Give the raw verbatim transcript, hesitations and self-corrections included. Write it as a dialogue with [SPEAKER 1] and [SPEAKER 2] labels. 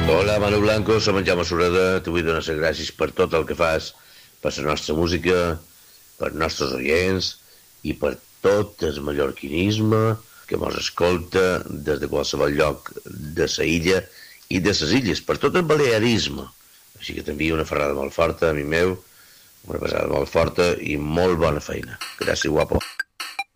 [SPEAKER 1] Hola, Manu Blanco, som en Jaume Sureda. T'ho vull donar les gràcies per tot el que fas, per la nostra música, per els nostres oients i per tot el mallorquinisme que mos escolta des de qualsevol lloc de la illa i de les illes, per tot el balearisme. Així que t'envio una ferrada molt forta, amic meu, una pesada molt forta i molt bona feina. Gràcies, guapo.